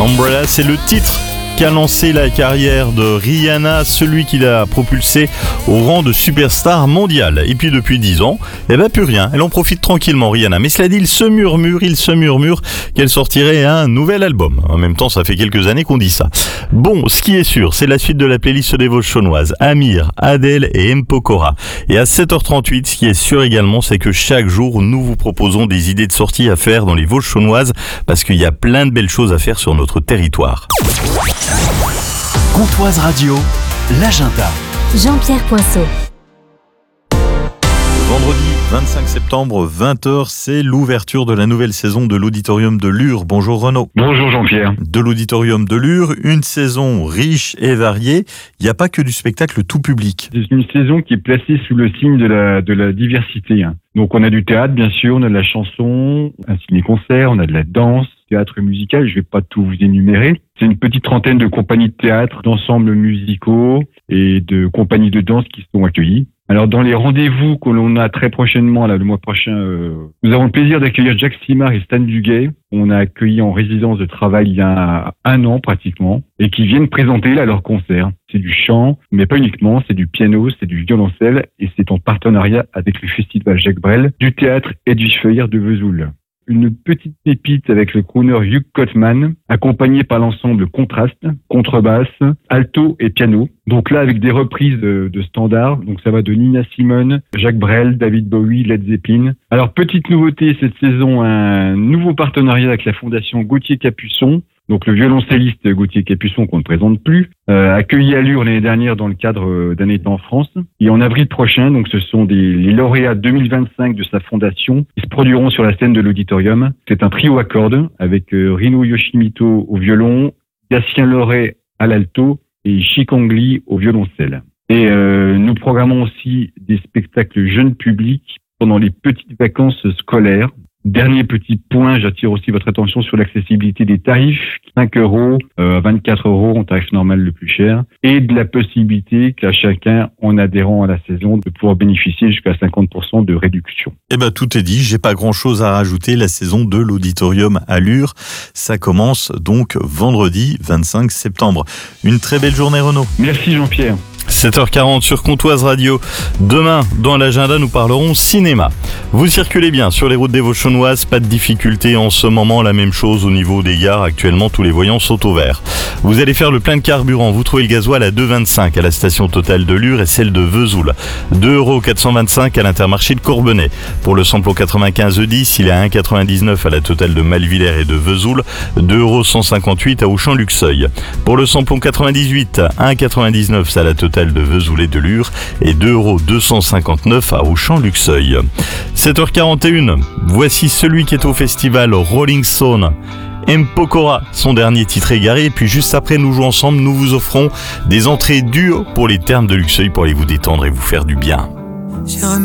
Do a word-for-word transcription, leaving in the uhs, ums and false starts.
Umbrella, c'est le titre qui a lancé la carrière de Rihanna, celui qui l'a propulsée au rang de superstar mondiale. Et puis depuis dix ans, eh ben plus rien. Elle en profite tranquillement, Rihanna. Mais cela dit, il se murmure, il se murmure qu'elle sortirait un nouvel album. En même temps, ça fait quelques années qu'on dit ça. Bon, ce qui est sûr, c'est la suite de la playlist des Vosges-Chaunoises. Amir, Adèle et Mpokora. Et à sept heures trente-huit, ce qui est sûr également, c'est que chaque jour, nous vous proposons des idées de sorties à faire dans les Vosges-Chaunoises parce qu'il y a plein de belles choses à faire sur notre territoire. Comtoise Radio, l'agenda. Jean-Pierre Poinceau. Vendredi vingt-cinq septembre, vingt heures, c'est l'ouverture de la nouvelle saison de l'Auditorium de Lure. Bonjour Renaud. Bonjour Jean-Pierre. De l'Auditorium de Lure, une saison riche et variée. Il n'y a pas que du spectacle tout public. C'est une saison qui est placée sous le signe de la, de la diversité. Donc on a du théâtre, bien sûr, on a de la chanson, un ciné-concert, on a de la danse, théâtre musical, je ne vais pas tout vous énumérer. C'est une petite trentaine de compagnies de théâtre, d'ensembles musicaux et de compagnies de danse qui sont accueillies. Alors dans les rendez-vous que l'on a très prochainement, là, le mois prochain, euh, nous avons le plaisir d'accueillir Jacques Simard et Stan Duguay. On a accueilli en résidence de travail il y a un an pratiquement et qui viennent présenter là leur concert. C'est du chant, mais pas uniquement, c'est du piano, c'est du violoncelle et c'est en partenariat avec le festival Jacques Brel, du théâtre Edwige Feuillère de Vesoul. Une petite pépite avec le crooner Hugh Cotman, accompagné par l'ensemble Contraste, contrebasse, alto et piano. Donc là, avec des reprises de, de standards. Donc ça va de Nina Simone, Jacques Brel, David Bowie, Led Zeppelin. Alors, petite nouveauté cette saison, un nouveau partenariat avec la fondation Gauthier Capuçon. Donc le violoncelliste Gauthier Capuçon, qu'on ne présente plus, euh, accueilli à Lure l'année dernière dans le cadre euh, d'un été en France. Et en avril prochain, donc ce sont des, les lauréats deux mille vingt-cinq de sa fondation qui se produiront sur la scène de l'auditorium. C'est un trio à cordes avec euh, Rino Yoshimoto au violon, Gatien Loret à l'alto et Chikongli au violoncelle. Et euh, nous programmons aussi des spectacles jeunes publics pendant les petites vacances scolaires. Dernier petit point, j'attire aussi votre attention sur l'accessibilité des tarifs, cinq euros à vingt-quatre euros en tarif normal le plus cher, et de la possibilité qu'à chacun, en adhérant à la saison, de pouvoir bénéficier jusqu'à cinquante pour cent de réduction. Eh ben tout est dit, j'ai pas grand chose à rajouter. La saison de l'Auditorium à Lure, ça commence donc vendredi vingt-cinq septembre. Une très belle journée Renaud. Merci Jean-Pierre. sept heures quarante sur Comtoise Radio. Demain, dans l'agenda, nous parlerons cinéma. Vous circulez bien sur les routes des Vosges-Chaunoises, pas de difficulté en ce moment. La même chose au niveau des gares. Actuellement, tous les voyants sont au vert. Vous allez faire le plein de carburant. Vous trouvez le gasoil à deux euros vingt-cinq à la station Total de Lure et celle de Vesoul. deux euros quatre cent vingt-cinq à l'Intermarché de Courbenay. Pour le samplon quatre-vingt-quinze E dix, il est à un euro quatre-vingt-dix-neuf à la Total de Malvillers et de Vesoul. deux euros cent cinquante-huit à Auchan-Luxeuil. Pour le samplon quatre-vingt-dix-huit, un euro quatre-vingt-dix-neuf à la Total de Vesoul et de Lure et deux euros deux cent cinquante-neuf à Auchan-Luxeuil. sept heures quarante et une, voici celui qui est au festival Rolling Stone. Mpokora, son dernier titre égaré, et puis juste après nous jouons ensemble, nous vous offrons des entrées duo pour les thermes de Luxeuil pour aller vous détendre et vous faire du bien.